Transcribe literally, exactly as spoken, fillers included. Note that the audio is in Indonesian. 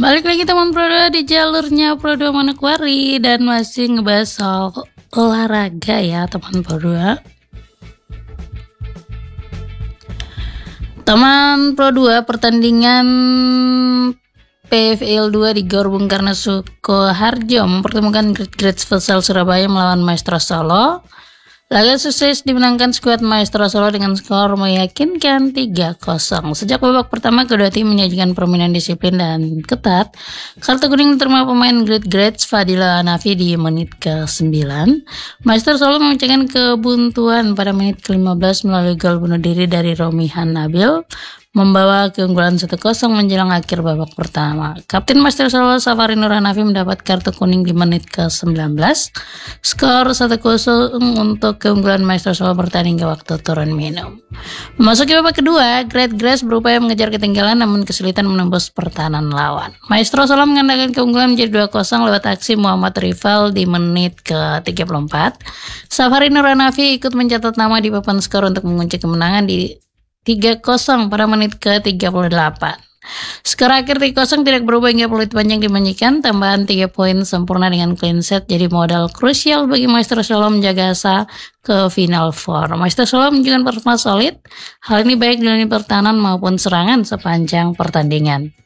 Balik lagi teman Pro dua di jalurnya Pro dua Manokwari dan masih ngebahas soal olahraga ya teman Pro dua. Teman Pro dua, pertandingan P F L dua di Gor Bung Karno Sukoharjo mempertemukan Great Greats Futsal Surabaya melawan Maestro Solo. Laga sukses dimenangkan skuad Maestro Solo dengan skor meyakinkan tiga kosong. Sejak babak pertama, kedua tim menyajikan permainan disiplin dan ketat. Kartu kuning diterima pemain Great Greats Fadila Hanafi di menit ke sembilan. Maestro Solo memecahkan kebuntuan pada menit ke lima belas melalui gol bunuh diri dari Romihan Nabil, membawa keunggulan satu kosong menjelang akhir babak pertama. Kapten Maestro Solo Safari Nur Hanafi mendapat kartu kuning di menit ke sembilan belas. Skor satu kosong untuk keunggulan Maestro Solo bertanding ke waktu turun minum. Memasuki babak kedua, Great Greats berupaya mengejar ketinggalan namun kesulitan menembus pertahanan lawan. Maestro Solo mengandalkan keunggulan menjadi dua kosong lewat aksi Muhammad Rival di menit ke tiga puluh empat. Safari Nur Hanafi ikut mencatat nama di papan skor untuk mengunci kemenangan di tiga kosong pada menit ke tiga puluh delapan. Skor akhir tiga kosong tidak berubah hingga peluit panjang dimanyikan. Tambahan tiga poin sempurna dengan clean set jadi modal krusial bagi Maestro Solo menjaga asa ke final four. Maestro Solo menunjukkan performa solid. Hal ini baik di lini pertahanan maupun serangan sepanjang pertandingan.